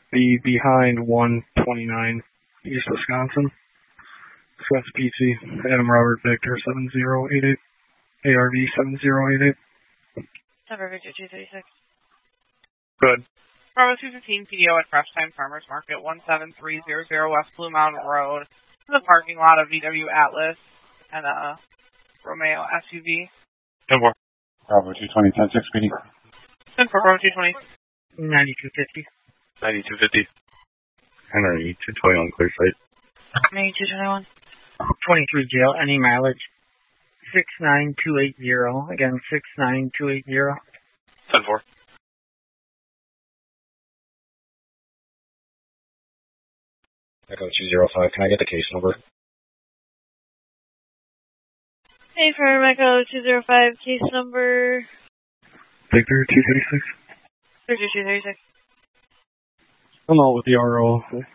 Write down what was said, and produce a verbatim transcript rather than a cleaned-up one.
be behind one twenty-nine East Wisconsin. Swift P C, Adam Robert Victor seven zero eight eight, A R V seven zero eight eight. Denver Victor two thirty-six. Good. Bravo two fifteen P D O at Fresh Time Farmers Market, one seven three zero zero West Blue Mountain Road. To the parking lot of V W Atlas and a Romeo S U V. ten four. Bravo two twenty, ten six speeding. ten four, Bravo two twenty. ninety-two fifty. ninety-two fifty. Henry two twenty on clear site. ninety-two twenty-one. twenty-three jail, any mileage? six nine two eight zero. Again, six nine two eight zero. ten four. Echo two zero five, can I get the case number? Hey, for Echo two zero five, case number... Victor two thirty-six. Victor two thirty-six. I'm out with the R O.